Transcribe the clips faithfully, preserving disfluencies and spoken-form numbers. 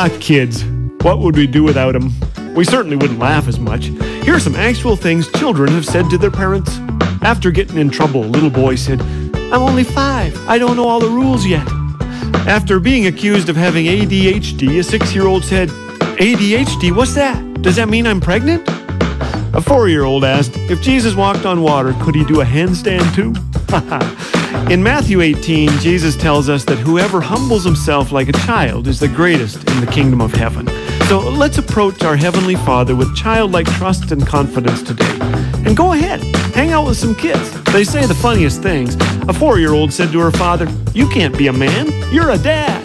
Ah, kids. What would we do without them? We certainly wouldn't laugh as much. Here are some actual things children have said to their parents. After getting in trouble, a little boy said, "I'm only five. I don't know all the rules yet." After being accused of having A D H D, a six-year-old said, "A D H D? What's that? Does that mean I'm pregnant?" A four-year-old asked, if Jesus walked on water, could he do a handstand too? In Matthew eighteen, Jesus tells us that whoever humbles himself like a child is the greatest in the kingdom of heaven. So let's approach our Heavenly Father with childlike trust and confidence today. And go ahead, hang out with some kids. They say the funniest things. A four-year-old said to her father, "You can't be a man, you're a dad."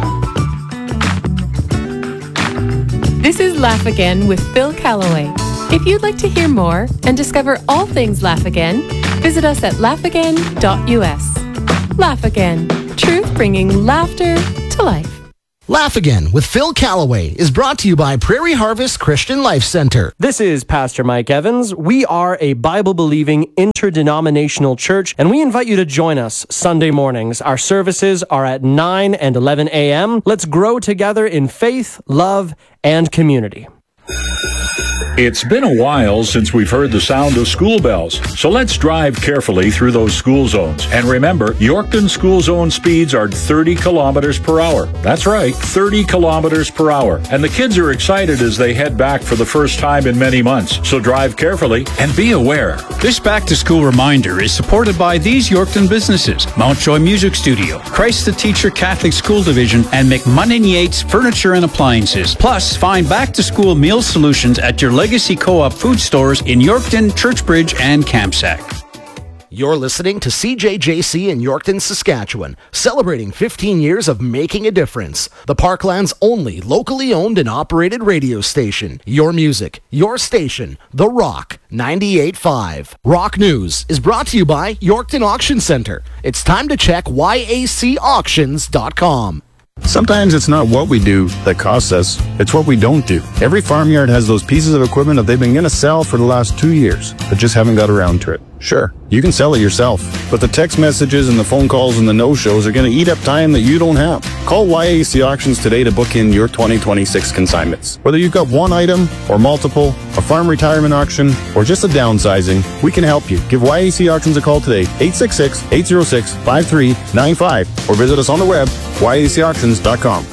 This is Laugh Again with Phil Callaway. If you'd like to hear more and discover all things Laugh Again, visit us at laugh again dot u s. Laugh Again, truth bringing laughter to life. Laugh Again with Phil Callaway is brought to you by Prairie Harvest Christian Life Center. This is Pastor Mike Evans. We are a Bible-believing interdenominational church, and we invite you to join us Sunday mornings. Our services are at nine and eleven a.m. Let's grow together in faith, love, and community. It's been a while since we've heard the sound of school bells, so let's drive carefully through those school zones. And remember, Yorkton school zone speeds are thirty kilometers per hour. That's right, thirty kilometers per hour. And the kids are excited as they head back for the first time in many months. So drive carefully and be aware. This back-to-school reminder is supported by these Yorkton businesses: Mountjoy Music Studio, Christ the Teacher Catholic School Division, and McMunnin Yates Furniture and Appliances. Plus, find back-to-school meal solutions at your Legacy Co-op food stores in Yorkton, Churchbridge, and Kamsack. You're listening to C J J C in Yorkton, Saskatchewan, celebrating fifteen years of making a difference. The Parkland's only locally owned and operated radio station. Your music, your station, The Rock ninety-eight point five. Rock News is brought to you by Yorkton Auction Center. It's time to check y a c auctions dot com. Sometimes it's not what we do that costs us, it's what we don't do. Every farmyard has those pieces of equipment that they've been going to sell for the last two years, but just haven't got around to it. Sure, you can sell it yourself, but the text messages and the phone calls and the no-shows are going to eat up time that you don't have. Call Y A C Auctions today to book in your twenty twenty-six consignments. Whether you've got one item or multiple, a farm retirement auction, or just a downsizing, we can help you. Give Y A C Auctions a call today, eight six six, eight zero six, five three nine five, or visit us on the web, y a c auctions dot com.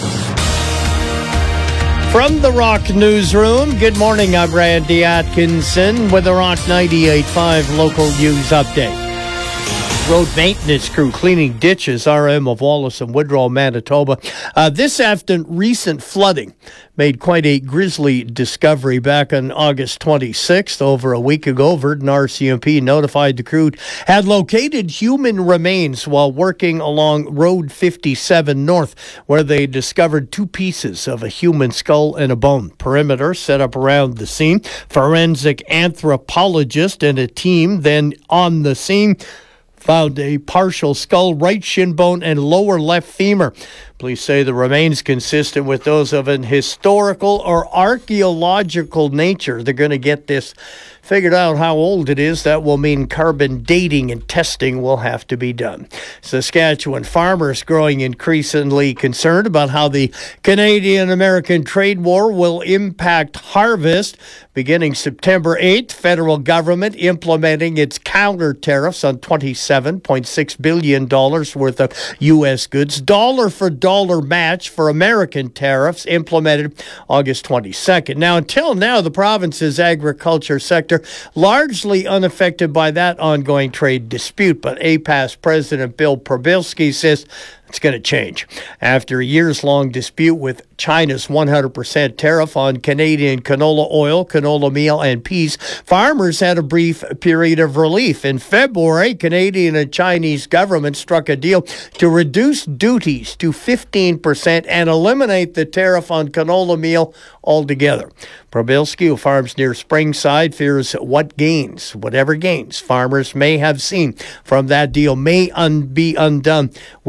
From the Rock Newsroom, good morning. I'm Randy Atkinson with the Rock ninety-eight point five local news update. Road maintenance crew cleaning ditches, R M of Wallace and Woodrow, Manitoba. Uh, this after recent flooding made quite a grisly discovery back on August twenty-sixth. Over a week ago, Virden R C M P notified the crew had located human remains while working along Road fifty-seven North, where they discovered two pieces of a human skull and a bone. Perimeter set up around the scene. Forensic anthropologist and a team then on the scene found a partial skull, right shin bone, and lower left femur. Police say the remains consistent with those of an historical or archaeological nature. They're going to get this figured out how old it is. That will mean carbon dating and testing will have to be done. Saskatchewan farmers growing increasingly concerned about how the Canadian-American trade war will impact harvest. Beginning September eighth, federal government implementing its counter tariffs on twenty-seven point six billion dollars worth of U S goods. Dollar for dollar match for American tariffs implemented August twenty-second. Now, until now, the province's agriculture sector largely unaffected by that ongoing trade dispute. But A P A S President Bill Probilski says it's going to change. After a years-long dispute with China's one hundred percent tariff on Canadian canola oil, canola meal, and peas, farmers had a brief period of relief. In February, Canadian and Chinese governments struck a deal to reduce duties to fifteen percent and eliminate the tariff on canola meal altogether. Probilski, who farms near Springside, fears what gains, whatever gains farmers may have seen from that deal may un- be undone with the up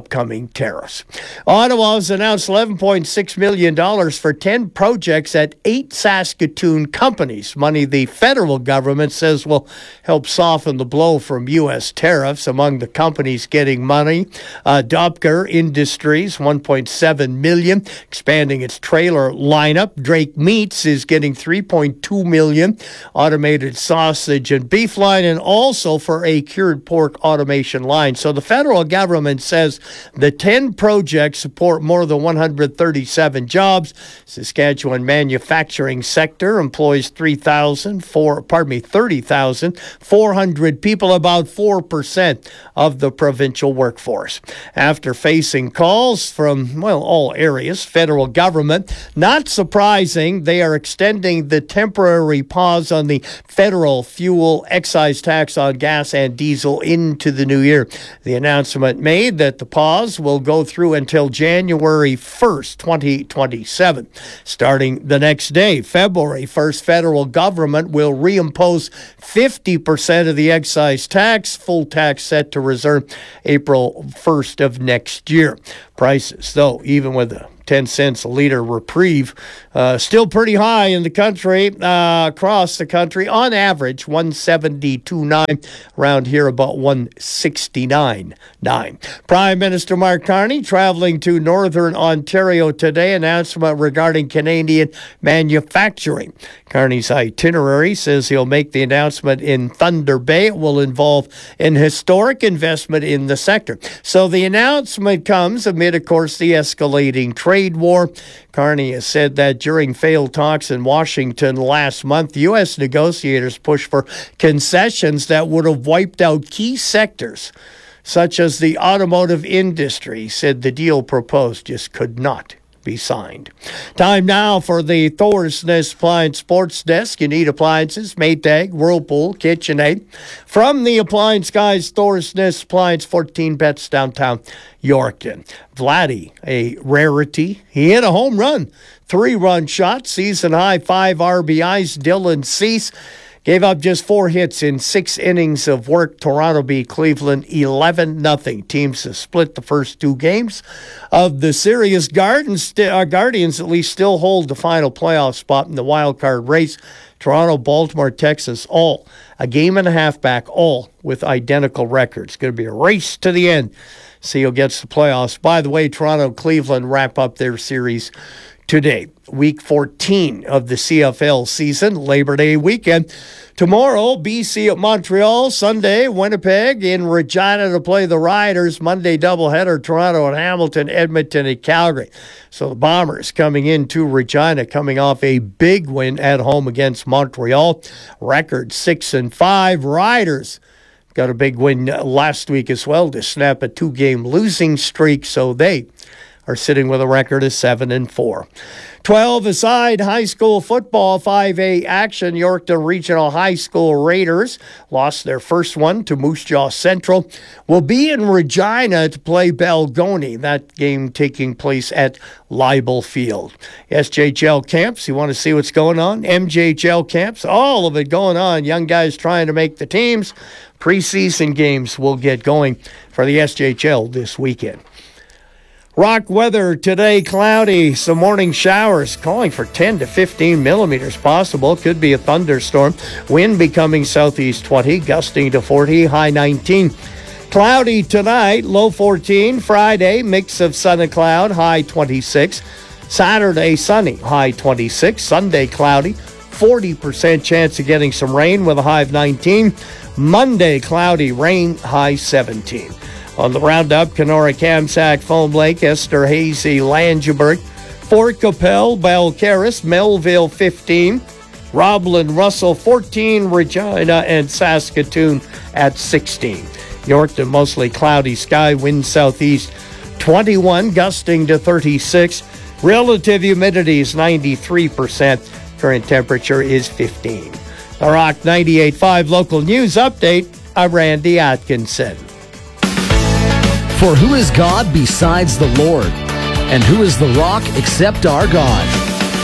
upcoming tariffs. Ottawa has announced eleven point six million dollars for ten projects at eight Saskatoon companies, money the federal government says will help soften the blow from U S tariffs. Among the companies getting money, uh, Doppker Industries, one point seven million dollars, expanding its trailer lineup. Drake Meats is getting three point two million dollars, automated sausage and beef line, and also for a cured pork automation line. So the federal government says the ten projects support more than one hundred thirty-seven jobs. Saskatchewan manufacturing sector employs three thousand four, pardon me, thirty thousand four hundred people, about four percent of the provincial workforce. After facing calls from, well, all areas, federal government, not surprising, they are extending the temporary pause on the federal fuel excise tax on gas and diesel into the new year. The announcement made that the pause will go through until January first, twenty twenty-seven. Starting the next day, February first, federal government will reimpose fifty percent of the excise tax, full tax set to resume April first of next year. Prices, though, even with a ten cents a liter reprieve, uh, still pretty high in the country, uh, across the country. On average, one seventy-two point nine. Around here, about one sixty-nine point nine. Prime Minister Mark Carney traveling to Northern Ontario today. Announcement regarding Canadian manufacturing. Carney's itinerary says he'll make the announcement in Thunder Bay. It will involve an historic investment in the sector. So the announcement comes amid, of course, the escalating trade Trade war. Carney has said that during failed talks in Washington last month, U S negotiators pushed for concessions that would have wiped out key sectors, such as the automotive industry. He said the deal proposed just could not be signed. Time now for the Thorsness Appliance Sports Desk. You need appliances, Maytag, Whirlpool, KitchenAid. From the Appliance Guys, Thorsness Appliance, fourteen Bets, downtown Yorkton. Vladdy, a rarity. He hit a home run, three-run shot, season high, five R B Is. Dylan Cease gave up just four hits in six innings of work. Toronto beat Cleveland eleven nothing. Teams have split the first two games of the series. Guardians, uh, Guardians at least still hold the final playoff spot in the wild card race. Toronto, Baltimore, Texas, all a game and a half back, all with identical records. It's going to be a race to the end. See who gets the playoffs. By the way, Toronto and Cleveland wrap up their series today. Week fourteen of the C F L season, Labor Day weekend. Tomorrow, B C at Montreal. Sunday, Winnipeg in Regina to play the Riders. Monday, doubleheader, Toronto and Hamilton, Edmonton and Calgary. So the Bombers coming into Regina, coming off a big win at home against Montreal. Record six and five. Riders got a big win last week as well to snap a two-game losing streak, so they are sitting with a record of seven and four. twelve aside, high school football, five A action. Yorkton Regional High School Raiders lost their first one to Moose Jaw Central. Will be in Regina to play Balgoni. That game taking place at Leibel Field. S J H L camps, you want to see what's going on? M J H L camps, all of it going on. Young guys trying to make the teams. Preseason games will get going for the S J H L this weekend. Rock weather today, cloudy, some morning showers, calling for ten to fifteen millimeters possible. Could be a thunderstorm. Wind becoming southeast twenty, gusting to forty, high nineteen. Cloudy tonight, low fourteen. Friday, mix of sun and cloud, high twenty-six. Saturday, sunny, high twenty-six. Sunday, cloudy, forty percent chance of getting some rain with a high of nineteen. Monday, cloudy, rain, high seventeen. On the roundup, Kenora, Kamsack, Foam Lake, Esther, Hazy, Langeberg, Fort Capel, Balcarres, Melville fifteen, Roblin, Russell fourteen, Regina, and Saskatoon at sixteen. Yorkton, mostly cloudy sky, wind southeast twenty-one, gusting to thirty-six. Relative humidity is ninety-three percent. Current temperature is fifteen. The Rock ninety-eight point five local news update. I'm Randy Atkinson. For who is God besides the Lord? And who is the rock except our God?